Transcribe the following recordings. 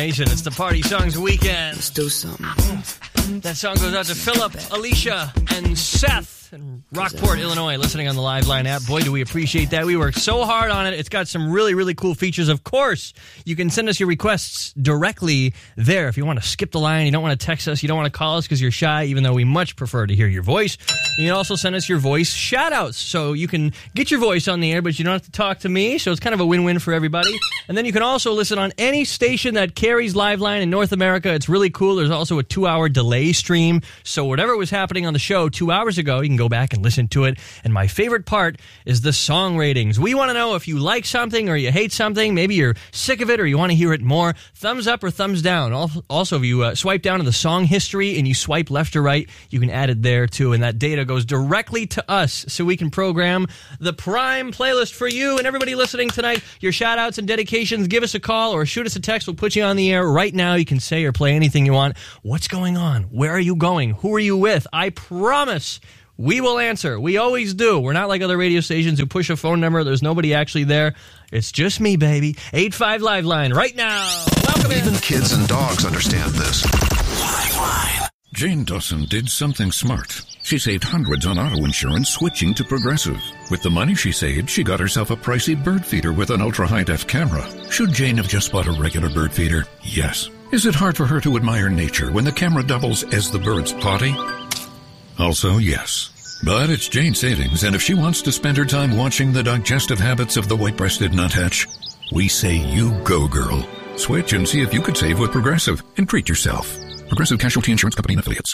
It's the Party Songs Weekend. Let's do something. That song goes out to Philip, Alicia, and Seth in Rockport, Illinois, listening on the Liveline app. Boy, do we appreciate that. We worked so hard on it. It's got some really, really cool features. Of course, you can send us your requests directly there. If you want to skip the line, you don't want to text us, you don't want to call us because you're shy, even though we much prefer to hear your voice. You can also send us your voice shout-outs, so you can get your voice on the air, but you don't have to talk to me, so it's kind of a win-win for everybody. And then you can also listen on any station that carries Liveline in North America. It's really cool. There's also a 2-hour delay stream, so whatever was happening on the show 2 hours ago, you can go back and listen to it. And my favorite part is the song ratings. We want to know if you like something or you hate something. Maybe you're sick of it or you want to hear it more. Thumbs up or thumbs down. Also, if you swipe down to the song history and you swipe left or right, you can add it there too. And that data goes directly to us so we can program the prime playlist for you and everybody listening tonight. Your shout outs and dedications, give us a call or shoot us a text. We'll put you on the air right now. You can say or play anything you want. What's going on? Where are you going? Who are you with? I promise we will answer. We always do. We're not like other radio stations who push a phone number. There's nobody actually there. It's just me, baby. 85 Liveline right now. Welcome in. Even kids and dogs understand this. Liveline. Jane Dawson did something smart. She saved hundreds on auto insurance switching to Progressive. With the money she saved, she got herself a pricey bird feeder with an ultra-high-def camera. Should Jane have just bought a regular bird feeder? Yes. Is it hard for her to admire nature when the camera doubles as the bird's potty? Also, yes. But it's Jane's savings, and if she wants to spend her time watching the digestive habits of the white-breasted nuthatch, we say you go, girl. Switch and see if you could save with Progressive and treat yourself. Progressive Casualty Insurance Company and Affiliates.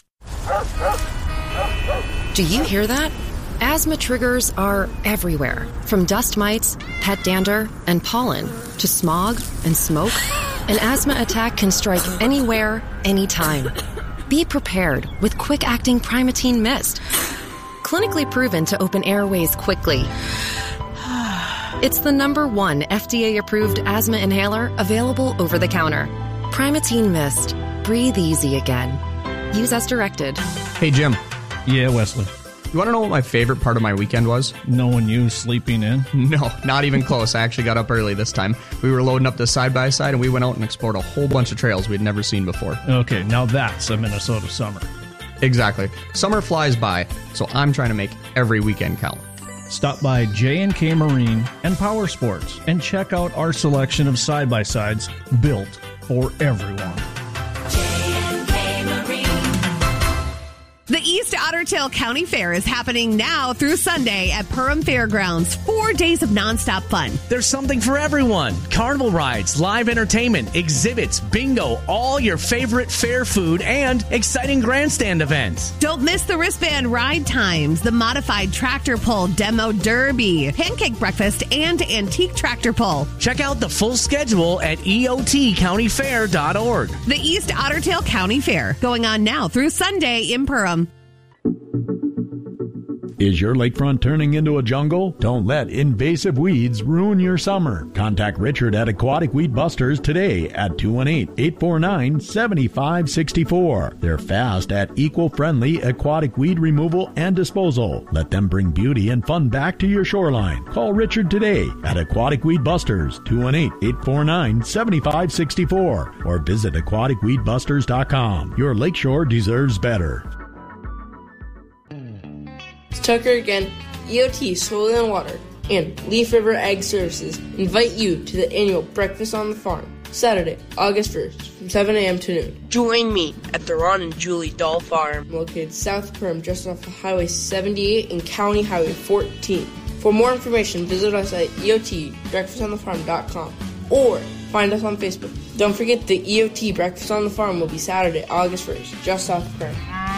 Do you hear that? Asthma triggers are everywhere, from dust mites, pet dander, and pollen, to smog and smoke. An asthma attack can strike anywhere, anytime. Be prepared with quick-acting Primatene Mist. Clinically proven to open airways quickly. It's the #1 FDA-approved asthma inhaler available over the counter. Primatene Mist. Breathe easy again. Use as directed. Hey, Jim. Yeah, Wesley. You want to know what my favorite part of my weekend was? Knowing you sleeping in? No, not even close. I actually got up early this time. We were loading up the side-by-side, and we went out and explored a whole bunch of trails we'd never seen before. Okay, now that's a Minnesota summer. Exactly. Summer flies by, so I'm trying to make every weekend count. Stop by J&K Marine and Power Sports and check out our selection of side-by-sides built for everyone. The East Otter Tail County Fair is happening now through Sunday at Perham Fairgrounds. 4 days of nonstop fun. There's something for everyone. Carnival rides, live entertainment, exhibits, bingo, all your favorite fair food, and exciting grandstand events. Don't miss the wristband ride times, the modified tractor pull demo derby, pancake breakfast, and antique tractor pull. Check out the full schedule at eotcountyfair.org. The East Otter Tail County Fair, going on now through Sunday in Perham. Is your lakefront turning into a jungle? Don't let invasive weeds ruin your summer. Contact Richard at Aquatic Weed Busters today at 218-849-7564. They're fast at eco-friendly aquatic weed removal and disposal. Let them bring beauty and fun back to your shoreline. Call Richard today at Aquatic Weed Busters, 218-849-7564, or visit aquaticweedbusters.com. Your lakeshore deserves better. Tucker again, EOT Soil and Water, and Leaf River Ag Services invite you to the annual Breakfast on the Farm, Saturday, August 1st, from 7 a.m. to noon. Join me at the Ron and Julie Doll Farm, located south of Perham, just off of Highway 78 and County Highway 14. For more information, visit us at EOTBreakfastonthefarm.com or find us on Facebook. Don't forget the EOT Breakfast on the Farm will be Saturday, August 1st, just south of Perham.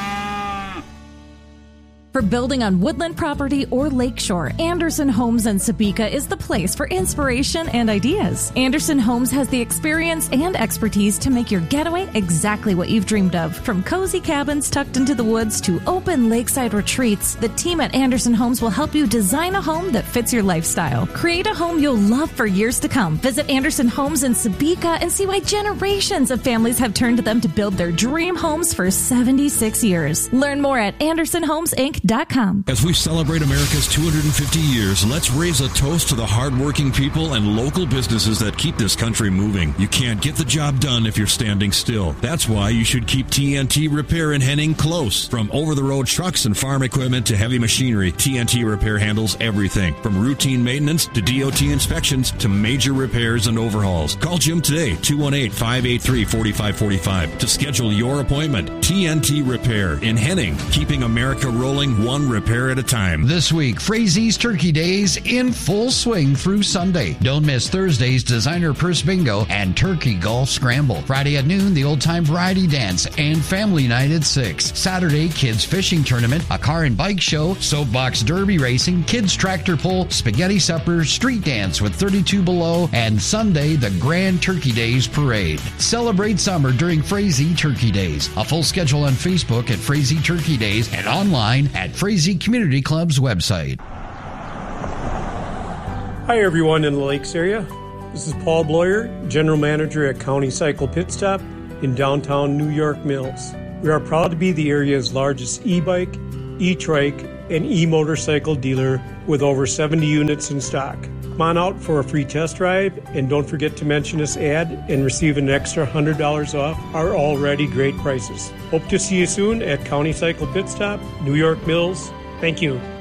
For building on woodland property or lakeshore, Anderson Homes in Sabika is the place for inspiration and ideas. Anderson Homes has the experience and expertise to make your getaway exactly what you've dreamed of. From cozy cabins tucked into the woods to open lakeside retreats, the team at Anderson Homes will help you design a home that fits your lifestyle. Create a home you'll love for years to come. Visit Anderson Homes in Sabika and see why generations of families have turned to them to build their dream homes for 76 years. Learn more at AndersonHomesInc.com. Bike.com. As we celebrate America's 250 years, let's raise a toast to the hardworking people and local businesses that keep this country moving. You can't get the job done if you're standing still. That's why you should keep TNT Repair in Henning close. From over-the-road trucks and farm equipment to heavy machinery, TNT Repair handles everything. From routine maintenance to DOT inspections to major repairs and overhauls. Call Jim today, 218-583-4545 to schedule your appointment. TNT Repair in Henning, keeping America rolling one repair at a time. This week, Frazie's Turkey Days in full swing through Sunday. Don't miss Thursday's Designer Purse Bingo and Turkey Golf Scramble. Friday at noon, the Old Time Variety Dance and Family Night at 6. Saturday, Kids Fishing Tournament, a car and bike show, soapbox derby racing, kids tractor pull, spaghetti supper, street dance with 32 Below, and Sunday, the Grand Turkey Days Parade. Celebrate summer during Frazee Turkey Days. A full schedule on Facebook at Frazee Turkey Days and online at Frazee Community Club's website. Hi everyone in the Lakes area. This is Paul Bloyer, General Manager at County Cycle Pit Stop in downtown New York Mills. We are proud to be the area's largest e-bike, e-trike, and e-motorcycle dealer with over 70 units in stock. Come on out for a free test drive, and don't forget to mention this ad and receive an extra $100 off our already great prices. Hope to see you soon at County Cycle Pit Stop, New York Mills. Thank you.